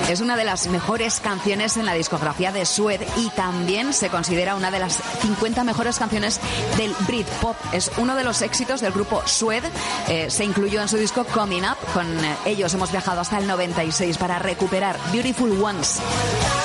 Es una de las mejores canciones en la discografía de Suede y también se considera una de las 50 mejores canciones del Britpop. Es uno de los éxitos del grupo Suede. Se incluyó en su disco Coming Up. Con ellos hemos viajado hasta el 96 para recuperar Beautiful Ones.